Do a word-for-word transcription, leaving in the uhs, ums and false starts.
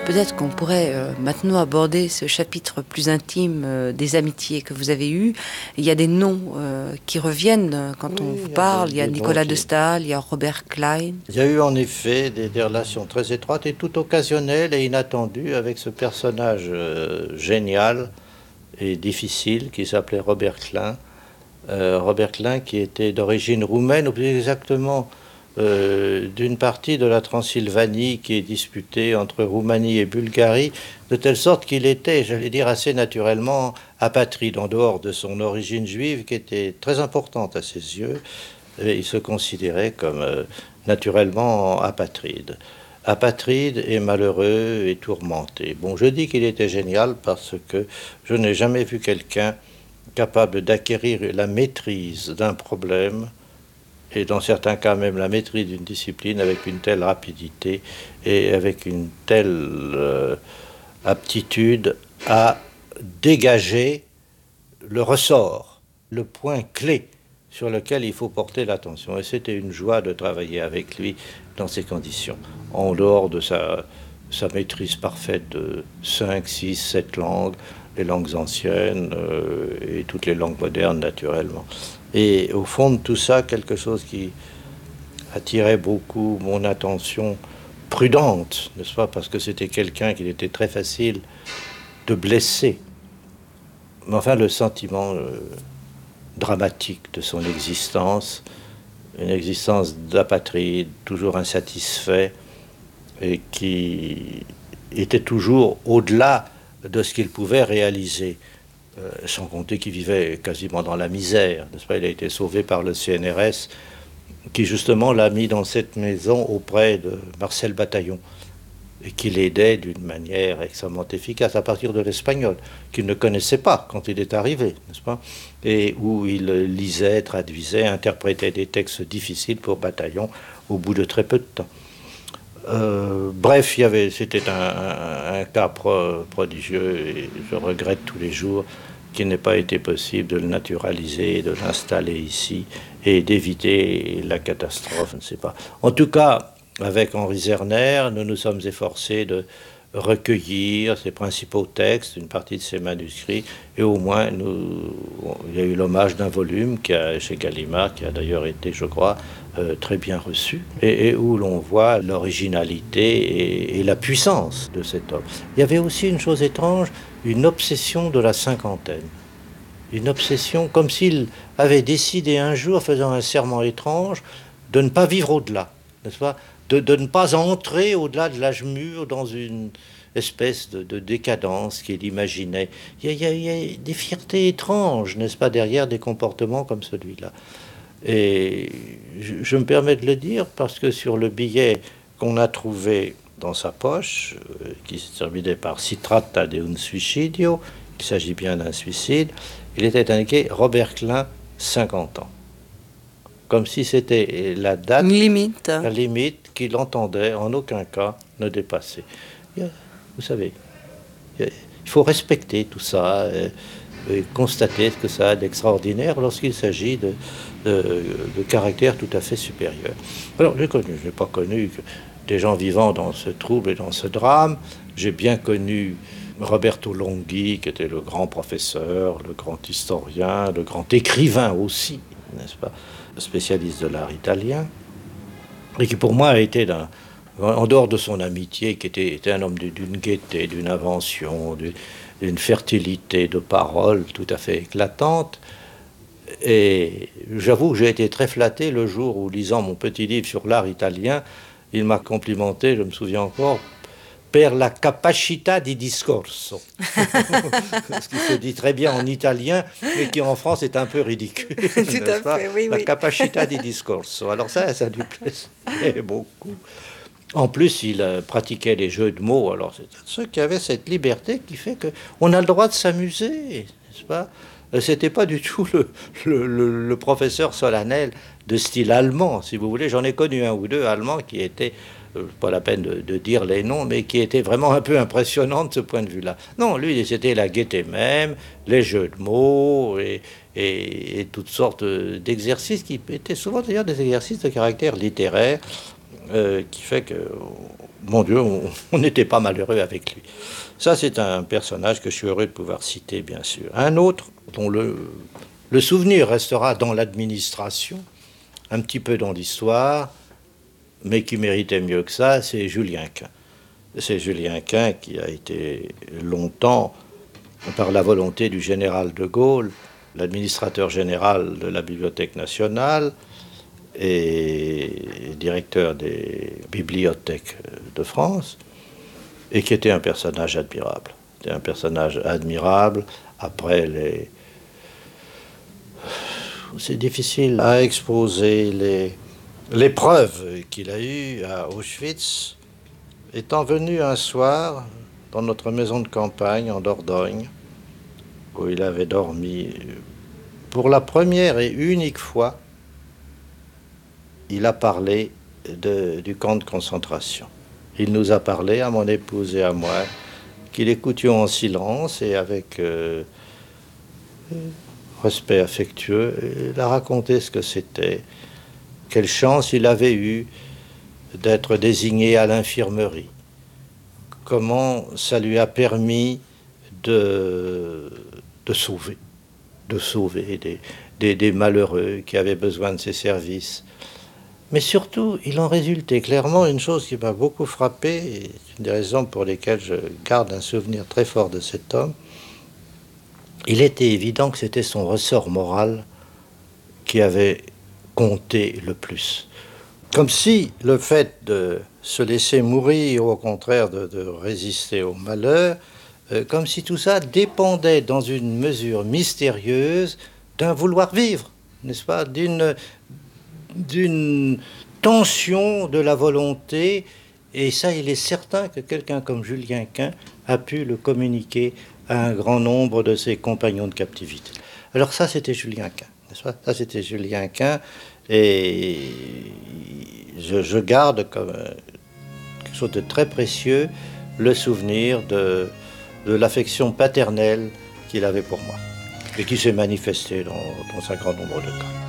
Peut-être qu'on pourrait euh, maintenant aborder ce chapitre plus intime euh, des amitiés que vous avez eues. Il y a des noms euh, qui reviennent euh, quand Oui, on vous il y a parle. des- Il y a des Nicolas noms de qui- Staël, il y a Robert Klein. Il y a eu en effet des, des relations très étroites et tout occasionnelles et inattendues avec ce personnage euh, génial et difficile qui s'appelait Robert Klein. Euh, Robert Klein qui était d'origine roumaine, ou plus exactement euh, d'une partie de la Transylvanie qui est disputée entre Roumanie et Bulgarie, de telle sorte qu'il était, j'allais dire, assez naturellement apatride, en dehors de son origine juive qui était très importante à ses yeux. Et il se considérait comme euh, naturellement apatride. Apatride et malheureux et tourmenté. Bon, je dis qu'il était génial parce que je n'ai jamais vu quelqu'un capable d'acquérir la maîtrise d'un problème et dans certains cas même la maîtrise d'une discipline avec une telle rapidité et avec une telle euh, aptitude à dégager le ressort, le point clé sur lequel il faut porter l'attention. Et c'était une joie de travailler avec lui dans ces conditions, en dehors de sa, sa maîtrise parfaite de cinq, six, sept langues, les langues anciennes euh, et toutes les langues modernes naturellement. Et au fond de tout ça, quelque chose qui attirait beaucoup mon attention prudente, n'est-ce pas, parce que c'était quelqu'un qu'il était très facile de blesser. Mais enfin, le sentiment euh, dramatique de son existence, une existence d'apatride, toujours insatisfait, et qui était toujours au-delà de ce qu'il pouvait réaliser, euh, sans compter qu'il vivait quasiment dans la misère, n'est-ce pas? Il a été sauvé par le C N R S, qui justement l'a mis dans cette maison auprès de Marcel Bataillon, et qui l'aidait d'une manière extrêmement efficace à partir de l'espagnol, qu'il ne connaissait pas quand il est arrivé, n'est-ce pas? Et où il lisait, traduisait, interprétait des textes difficiles pour Bataillon au bout de très peu de temps. Euh, bref, il y avait, c'était un, un, un cas pro, prodigieux et je regrette tous les jours qu'il n'ait pas été possible de le naturaliser, de l'installer ici et d'éviter la catastrophe, je ne sais pas. En tout cas, avec Henri Zerner, nous nous sommes efforcés de recueillir ses principaux textes, une partie de ses manuscrits, et au moins nous, il y a eu l'hommage d'un volume qui a, chez Gallimard, qui a d'ailleurs été, je crois, euh, très bien reçu, et, et où l'on voit l'originalité et, et la puissance de cet homme. Il y avait aussi une chose étrange, une obsession de la cinquantaine. Une obsession comme s'il avait décidé un jour, faisant un serment étrange, de ne pas vivre au-delà, n'est-ce pas? De, de ne pas entrer au-delà de l'âge mûr dans une espèce de, de décadence qu'il imaginait. Il y, a, il y a des fiertés étranges, n'est-ce pas, derrière des comportements comme celui-là. Et je, je me permets de le dire parce que sur le billet qu'on a trouvé dans sa poche, euh, qui se terminait par Si tratta de un suicidio, il s'agit bien d'un suicide, il était indiqué Robert Klein, cinquante ans. Comme si c'était la date, Une limite. la limite qu'il entendait en aucun cas ne dépasser. Vous savez, il faut respecter tout ça et, et constater ce que ça a d'extraordinaire lorsqu'il s'agit de, de, de caractères tout à fait supérieurs. Alors j'ai connu, je n'ai pas connu que des gens vivant dans ce trouble et dans ce drame. J'ai bien connu Roberto Longhi, qui était le grand professeur, le grand historien, le grand écrivain aussi, n'est-ce pas, spécialiste de l'art italien, et qui pour moi a été, d'un, en dehors de son amitié, qui était, était un homme d'une gaieté, d'une invention, d'une fertilité de parole tout à fait éclatante. Et j'avoue que j'ai été très flatté le jour où, lisant mon petit livre sur l'art italien, il m'a complimenté, je me souviens encore, per la capacità di discorso. Ce qui se dit très bien en italien, mais qui en France est un peu ridicule. Tout à pas fait, oui, La oui. capacità di discorso. Alors ça, ça lui plaisait beaucoup. En plus, il euh, pratiquait les jeux de mots. Alors c'est ceux qui avaient cette liberté qui fait qu'on a le droit de s'amuser, n'est-ce pas? C'était pas du tout le, le, le, le professeur solennel de style allemand, si vous voulez. J'en ai connu un ou deux allemands qui étaient, euh, pas la peine de, de dire les noms, mais qui étaient vraiment un peu impressionnants de ce point de vue-là. Non, lui, c'était la gaieté même, les jeux de mots et, et, et toutes sortes d'exercices qui étaient souvent d'ailleurs des exercices de caractère littéraire, euh, qui fait que, mon Dieu, on n'était pas malheureux avec lui. Ça, c'est un personnage que je suis heureux de pouvoir citer, bien sûr. Un autre, dont le, le souvenir restera dans l'administration, un petit peu dans l'histoire, mais qui méritait mieux que ça, c'est Julien Quint. C'est Julien Quint qui a été longtemps, par la volonté du général de Gaulle, l'administrateur général de la Bibliothèque nationale et directeur des bibliothèques de France, et qui était un personnage admirable. C'était un personnage admirable. Après, les... c'est difficile à exposer les, les preuves qu'il a eues à Auschwitz. Étant venu un soir dans notre maison de campagne en Dordogne, où il avait dormi, pour la première et unique fois, il a parlé de, du camp de concentration. Il nous a parlé, à mon épouse et à moi, qu'il écoutions en silence et avec euh, respect affectueux. Il a raconté ce que c'était, quelle chance il avait eu d'être désigné à l'infirmerie, comment ça lui a permis de, de sauver, de sauver des, des, des malheureux qui avaient besoin de ses services. Mais surtout, il en résultait clairement une chose qui m'a beaucoup frappé, et c'est une des raisons pour lesquelles je garde un souvenir très fort de cet homme. Il était évident que c'était son ressort moral qui avait compté le plus. Comme si le fait de se laisser mourir, ou au contraire de, de résister au malheur, euh, comme si tout ça dépendait dans une mesure mystérieuse d'un vouloir vivre, n'est-ce pas, d'une... d'une tension de la volonté, et ça, il est certain que quelqu'un comme Julien Quint a pu le communiquer à un grand nombre de ses compagnons de captivité. Alors ça, c'était Julien Quint, n'est-ce pas? Ça, c'était Julien Quint, et je, je garde comme quelque chose de très précieux le souvenir de, de l'affection paternelle qu'il avait pour moi, et qui s'est manifestée dans, dans un grand nombre de cas.